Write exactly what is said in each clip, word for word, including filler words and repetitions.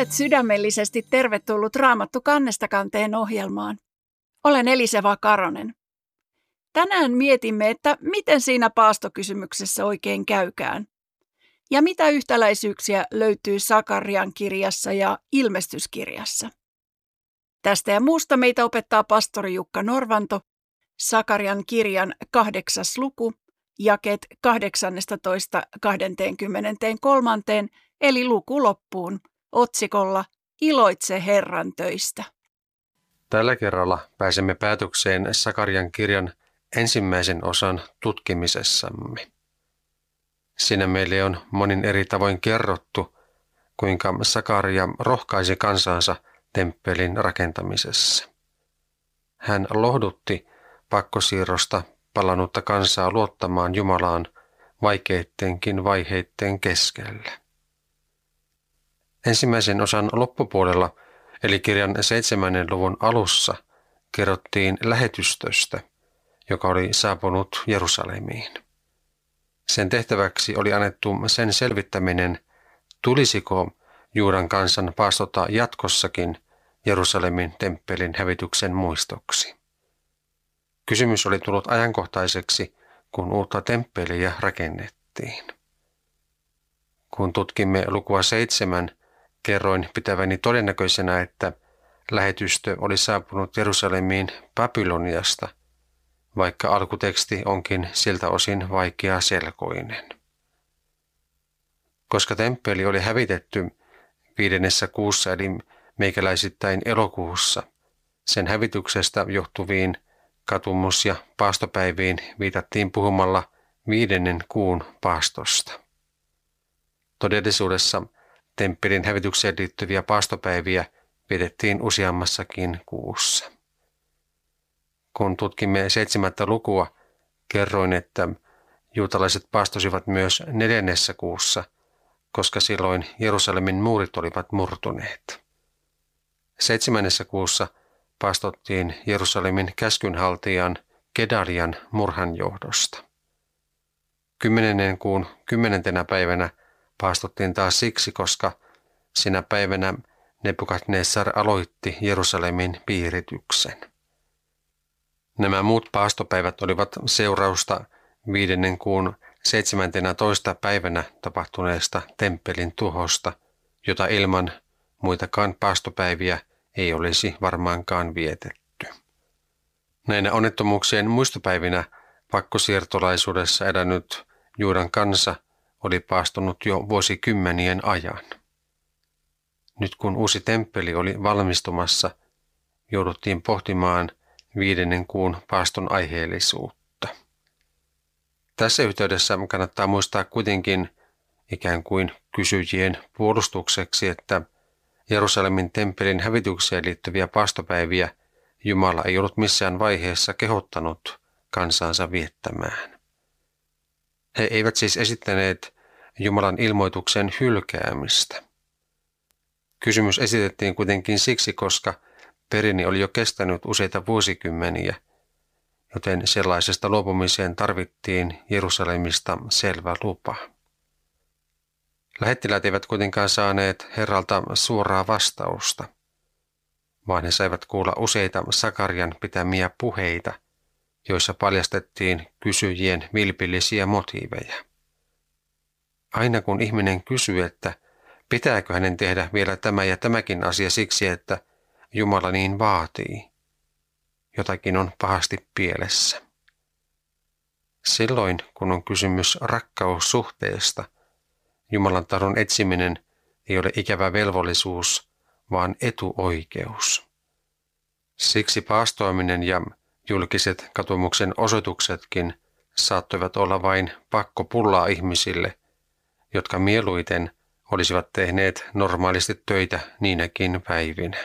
Olet sydämellisesti tervetullut Raamattu kannesta kanteen ohjelmaan. Olen Eliseva Karonen. Tänään mietimme, että miten siinä paastokysymyksessä oikein käykään. Ja mitä yhtäläisyyksiä löytyy Sakarian kirjassa ja ilmestyskirjassa. Tästä ja muusta meitä opettaa pastori Jukka Norvanto, Sakarian kirjan kahdeksas luku, jakeet kahdeksannestatoista kahteenkymmeneenkolmanteen, eli luku loppuun, otsikolla Iloitse Herran töistä. Tällä kerralla pääsemme päätökseen Sakarian kirjan ensimmäisen osan tutkimisessamme. Siinä meille on monin eri tavoin kerrottu, kuinka Sakaria rohkaisi kansansa temppelin rakentamisessa. Hän lohdutti pakkosiirrosta palannutta kansaa luottamaan Jumalaan vaikeittenkin vaiheitten keskellä. Ensimmäisen osan loppupuolella, eli kirjan seitsemännen luvun alussa, kerrottiin lähetystöstä, joka oli saapunut Jerusalemiin. Sen tehtäväksi oli annettu sen selvittäminen, tulisiko Juudan kansan paastota jatkossakin Jerusalemin temppelin hävityksen muistoksi. Kysymys oli tullut ajankohtaiseksi, kun uutta temppeliä rakennettiin. Kun tutkimme lukua seitsemän, kerroin pitäväni todennäköisenä, että lähetystö oli saapunut Jerusalemiin Babyloniasta, vaikka alkuteksti onkin siltä osin vaikeaselkoinen. Koska temppeli oli hävitetty viidennessä kuussa eli meikäläisittäin elokuussa, sen hävityksestä johtuviin katumus- ja paastopäiviin viitattiin puhumalla viidennen kuun paastosta. Todellisuudessa temppelin hävitykseen liittyviä paastopäiviä pidettiin useammassakin kuussa. Kun tutkimme seitsemättä lukua, kerroin, että juutalaiset paastosivat myös neljännessä kuussa, koska silloin Jerusalemin muurit olivat murtuneet. Seitsemännessä kuussa paastottiin Jerusalemin käskynhaltijan Gedalian murhan johdosta. Kymmenennen kuun kymmenentenä päivänä paastottiin taas siksi, koska sinä päivänä Nebukadnessar aloitti Jerusalemin piirityksen. Nämä muut paastopäivät olivat seurausta viidennen kuun seitsemäntenä toista päivänä tapahtuneesta temppelin tuhosta, jota ilman muitakaan paastopäiviä ei olisi varmaankaan vietetty. Näinä onnettomuuksien muistopäivinä pakkosiirtolaisuudessa elänyt Juudan kansa oli paastunut jo vuosikymmenien ajan. Nyt kun uusi temppeli oli valmistumassa, jouduttiin pohtimaan viidennen kuun paaston aiheellisuutta. Tässä yhteydessä kannattaa muistaa kuitenkin ikään kuin kysyjien puolustukseksi, että Jerusalemin temppelin hävitykseen liittyviä paastopäiviä Jumala ei ollut missään vaiheessa kehottanut kansansa viettämään. He eivät siis esittäneet Jumalan ilmoituksen hylkäämistä. Kysymys esitettiin kuitenkin siksi, koska perinne oli jo kestänyt useita vuosikymmeniä, joten sellaisesta luopumiseen tarvittiin Jerusalemista selvä lupa. Lähettiläät eivät kuitenkaan saaneet Herralta suoraa vastausta, vaan he saivat kuulla useita Sakarian pitämiä puheita, joissa paljastettiin kysyjien vilpillisiä motiiveja. Aina kun ihminen kysyy, että pitääkö hänen tehdä vielä tämä ja tämäkin asia siksi, että Jumala niin vaatii, jotakin on pahasti pielessä. Silloin, kun on kysymys rakkaussuhteesta, Jumalan tahdon etsiminen ei ole ikävä velvollisuus, vaan etuoikeus. Siksi paastoaminen ja julkiset katumuksen osoituksetkin saattoivat olla vain pakkopullaa ihmisille, jotka mieluiten olisivat tehneet normaalisti töitä niinäkin päivinä.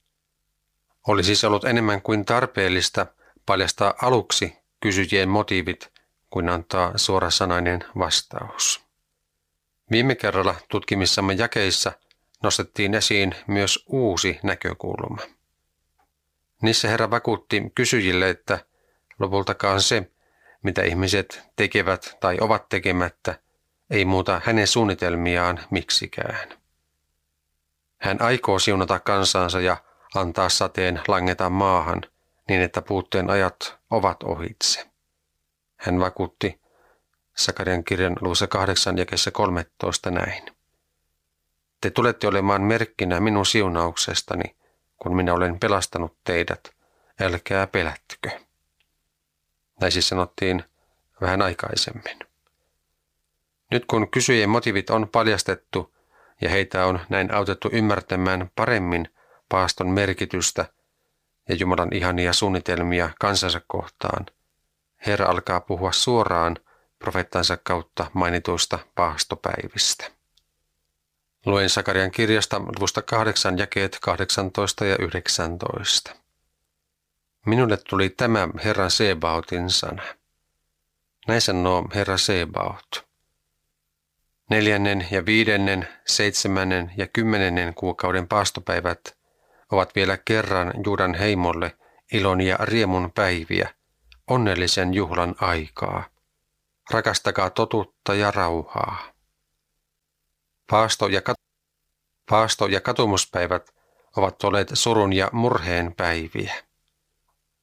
Oli siis ollut enemmän kuin tarpeellista paljastaa aluksi kysyjien motiivit kuin antaa suorasanainen vastaus. Viime kerralla tutkimissamme jakeissa nostettiin esiin myös uusi näkökulma. Niissä Herra vakuutti kysyjille, että lopultakaan se, mitä ihmiset tekevät tai ovat tekemättä, ei muuta hänen suunnitelmiaan miksikään. Hän aikoo siunata kansansa ja antaa sateen langeta maahan, niin että puutteen ajat ovat ohitse. Hän vakuutti Sakarian kirjan luvussa kahdeksan jakeessa kolmetoista näin. Te tulette olemaan merkkinä minun siunauksestani, kun minä olen pelastanut teidät, älkää pelätkö. Näin siis sanottiin vähän aikaisemmin. Nyt kun kysyjien motiivit on paljastettu ja heitä on näin autettu ymmärtämään paremmin paaston merkitystä ja Jumalan ihania suunnitelmia kansansa kohtaan, Herra alkaa puhua suoraan profeettansa kautta mainituista paastopäivistä. Luen Sakarian kirjasta luvusta kahdeksan jakeet kahdeksantoista ja yhdeksäntoista. Minulle tuli tämä Herran Sebaotin sana. Näin sanoo Herra Sebaot. Neljännen ja viidennen, seitsemännen ja kymmenennen kuukauden paastopäivät ovat vielä kerran Juudan heimolle ilon ja riemun päiviä, onnellisen juhlan aikaa. Rakastakaa totuutta ja rauhaa. Paasto ja, kat- Paasto ja katumuspäivät ovat olleet surun ja murheen päiviä.